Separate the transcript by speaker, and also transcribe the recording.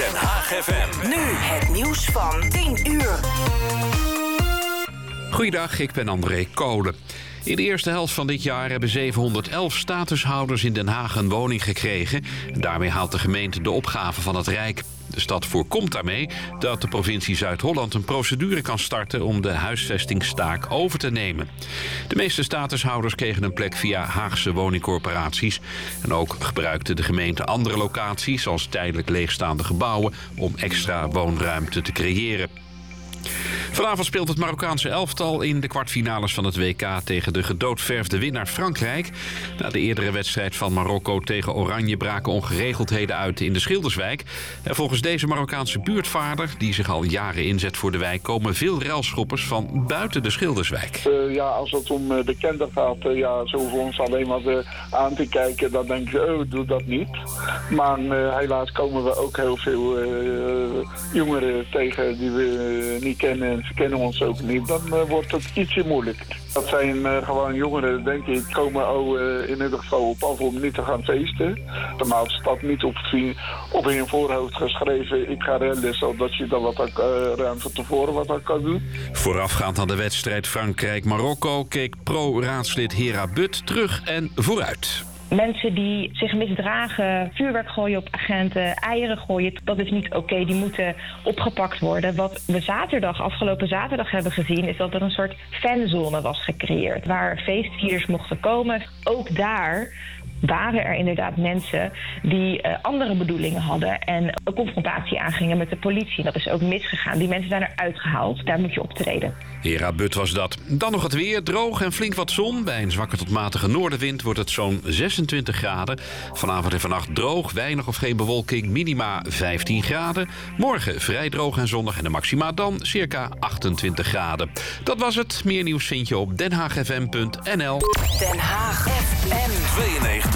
Speaker 1: Den Haag FM.
Speaker 2: Nu het nieuws van 10 uur.
Speaker 3: Goeiedag, ik ben André Kolen. In de eerste helft van dit jaar hebben 711 statushouders in Den Haag een woning gekregen. Daarmee haalt de gemeente de opgave van het Rijk. De stad voorkomt daarmee dat de provincie Zuid-Holland een procedure kan starten om de huisvestingstaak over te nemen. De meeste statushouders kregen een plek via Haagse woningcorporaties. En ook gebruikte de gemeente andere locaties, zoals tijdelijk leegstaande gebouwen, om extra woonruimte te creëren. Vanavond speelt het Marokkaanse elftal in de kwartfinales van het WK tegen de gedoodverfde winnaar Frankrijk. Na de eerdere wedstrijd van Marokko tegen Oranje braken ongeregeldheden uit in de Schilderswijk. En volgens deze Marokkaanse buurtvader, die zich al jaren inzet voor de wijk, komen veel relschoppers van buiten de Schilderswijk.
Speaker 4: Als het om de kinder gaat, ze hoeven ons alleen maar aan te kijken. Dan denk ik, doe dat niet. Maar helaas komen we ook heel veel jongeren tegen die we niet kennen. En ze kennen ons ook niet. Dan wordt het ietsje moeilijker. Dat zijn gewoon jongeren, denk ik, komen in ieder geval op af om niet te gaan feesten. Maar het staat niet op hun voorhoofd geschreven, ik ga rellen, zodat je dan wat ruim van tevoren wat aan kan doen.
Speaker 3: Voorafgaand aan de wedstrijd Frankrijk-Marokko keek pro-raadslid Hera Butt terug en vooruit.
Speaker 5: Mensen die zich misdragen, vuurwerk gooien op agenten, eieren gooien, dat is niet oké. Die moeten opgepakt worden. Wat we afgelopen zaterdag hebben gezien, is dat er een soort fanzone was gecreëerd, waar feestvierders mochten komen. Ook daar waren er inderdaad mensen die andere bedoelingen hadden en een confrontatie aangingen met de politie. Dat is ook misgegaan. Die mensen zijn eruit gehaald. Daar moet je optreden.
Speaker 3: Hera Butt was dat. Dan nog het weer. Droog en flink wat zon. Bij een zwakke tot matige noordenwind wordt het zo'n 26 graden. Vanavond en vannacht droog, weinig of geen bewolking. Minima 15 graden. Morgen vrij droog en zonnig en de maxima dan circa 28 graden. Dat was het. Meer nieuws vind je op denhaagfm.nl.
Speaker 2: Den Haag FM
Speaker 1: 92.